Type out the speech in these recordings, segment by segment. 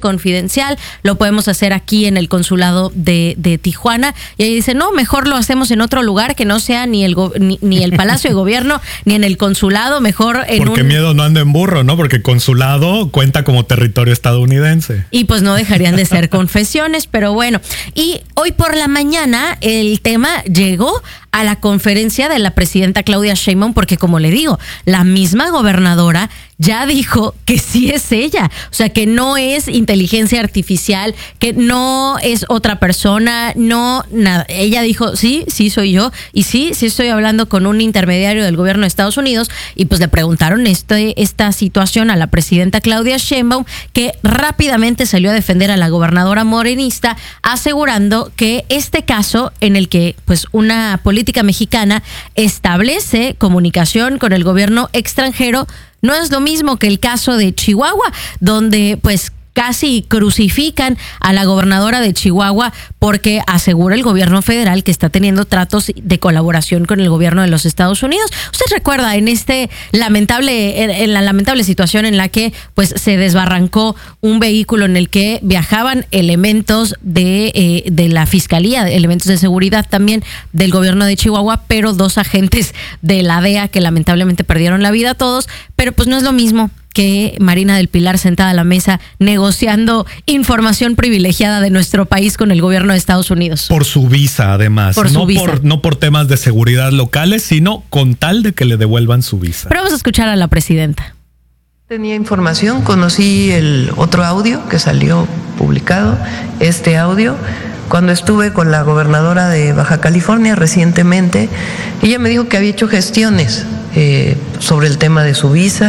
confidencial, lo podemos hacer aquí en el consulado de Tijuana. Y ahí dice, no, mejor lo hacemos en otro lugar que no sea ni el Palacio de Gobierno ni en el consulado, mejor en Porque miedo no anda en burro, ¿no? Porque consulado cuenta como territorio estadounidense. Y pues no dejarían de ser confesiones, pero bueno. Y hoy por la mañana el tema llegó a la conferencia de la presidenta Claudia Sheinbaum, porque como le digo, la misma gobernadora ya dijo que sí es ella, o sea, que no es inteligencia artificial, que no es otra persona, no, nada. Ella dijo, sí soy yo, y sí estoy hablando con un intermediario del gobierno de Estados Unidos, y pues le preguntaron esta situación a la presidenta Claudia Sheinbaum, que rápidamente salió a defender a la gobernadora morenista, asegurando que este caso en el que pues una política mexicana establece comunicación con el gobierno extranjero no es lo mismo que el caso de Chihuahua, donde pues casi crucifican a la gobernadora de Chihuahua porque asegura el gobierno federal que está teniendo tratos de colaboración con el gobierno de los Estados Unidos. Usted recuerda en la lamentable situación en la que pues se desbarrancó un vehículo en el que viajaban elementos de la fiscalía, elementos de seguridad también del gobierno de Chihuahua, pero 2 agentes de la DEA que lamentablemente perdieron la vida todos, pero pues no es lo mismo que Marina del Pilar sentada a la mesa negociando información privilegiada de nuestro país con el gobierno de Estados Unidos. Por su visa, además. No por temas de seguridad locales, sino con tal de que le devuelvan su visa. Pero vamos a escuchar a la presidenta. Tenía información, conocí el otro audio que salió publicado, este audio, cuando estuve con la gobernadora de Baja California recientemente. Ella me dijo que había hecho gestiones sobre el tema de su visa.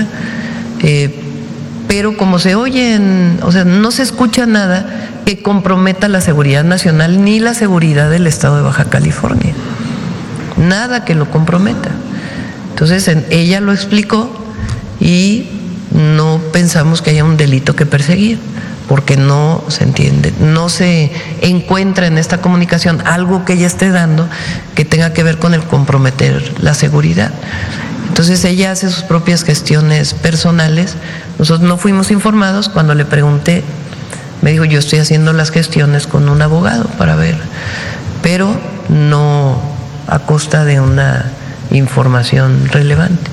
Pero como se oyen, o sea, no se escucha nada que comprometa la seguridad nacional ni la seguridad del estado de Baja California. Nada que lo comprometa. Entonces ella lo explicó y no pensamos que haya un delito que perseguir, porque no se entiende, no se encuentra en esta comunicación algo que ella esté dando que tenga que ver con el comprometer la seguridad. Entonces ella hace sus propias gestiones personales. Nosotros no fuimos informados. Cuando le pregunté, me dijo, yo estoy haciendo las gestiones con un abogado para ver, pero no a costa de una información relevante.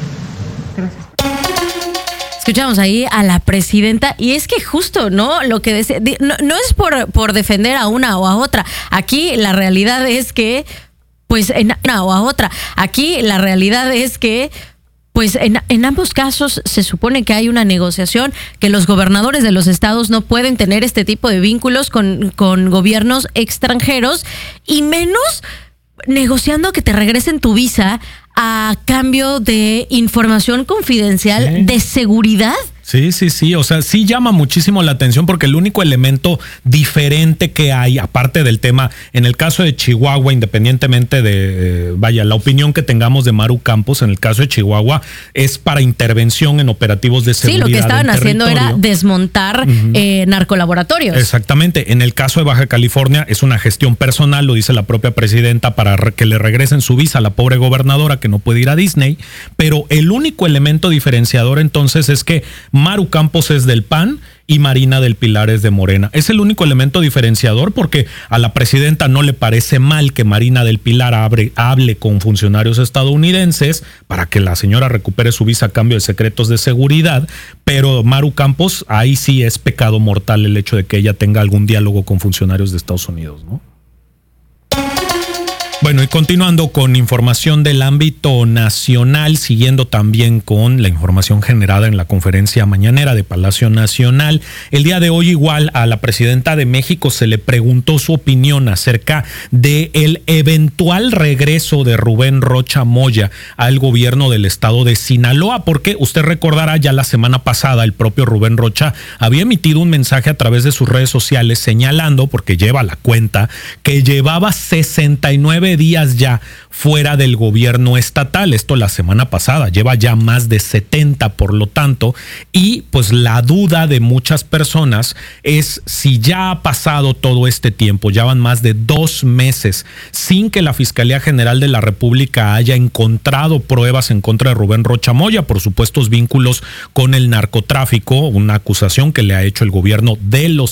Escuchamos ahí a la presidenta y es que justo, ¿no? Lo que decía, no es por defender a una o a otra. Aquí la realidad es que pues en una o a otra. Aquí la realidad es que pues en ambos casos se supone que hay una negociación, que los gobernadores de los estados no pueden tener este tipo de vínculos con gobiernos extranjeros, y menos negociando que te regresen tu visa a cambio de información confidencial de seguridad. Sí, o sea, sí llama muchísimo la atención porque el único elemento diferente que hay, aparte del tema, en el caso de Chihuahua, independientemente de, la opinión que tengamos de Maru Campos, en el caso de Chihuahua, es para intervención en operativos de seguridad. Sí, lo que estaban haciendo era desmontar narcolaboratorios. Exactamente. En el caso de Baja California es una gestión personal, lo dice la propia presidenta, para que le regresen su visa a la pobre gobernadora que no puede ir a Disney, pero el único elemento diferenciador entonces es que Maru Campos es del PAN y Marina del Pilar es de Morena. Es el único elemento diferenciador, porque a la presidenta no le parece mal que Marina del Pilar hable con funcionarios estadounidenses para que la señora recupere su visa a cambio de secretos de seguridad, pero Maru Campos, ahí sí es pecado mortal el hecho de que ella tenga algún diálogo con funcionarios de Estados Unidos, ¿no? Bueno, y continuando con información del ámbito nacional, siguiendo también con la información generada en la conferencia mañanera de Palacio Nacional, el día de hoy igual a la presidenta de México se le preguntó su opinión acerca del eventual regreso de Rubén Rocha Moya al gobierno del estado de Sinaloa, porque usted recordará ya la semana pasada el propio Rubén Rocha había emitido un mensaje a través de sus redes sociales señalando, porque lleva la cuenta, que llevaba 69 días ya fuera del gobierno estatal. Esto la semana pasada, lleva ya más de 70, por lo tanto, y pues la duda de muchas personas es si ya ha pasado todo este tiempo, ya van más de 2 meses sin que la Fiscalía General de la República haya encontrado pruebas en contra de Rubén Rocha Moya por supuestos vínculos con el narcotráfico, una acusación que le ha hecho el gobierno de los